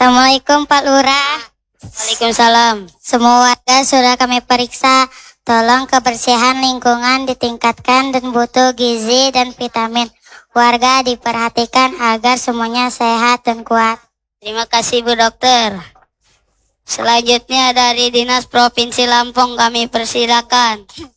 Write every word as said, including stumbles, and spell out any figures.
Assalamualaikum Pak Lurah. Waalaikumsalam. Semua warga sudah kami periksa. Tolong kebersihan lingkungan ditingkatkan dan butuh gizi dan vitamin. Warga diperhatikan agar semuanya sehat dan kuat. Terima kasih Bu Dokter. Selanjutnya dari Dinas Provinsi Lampung kami persilakan.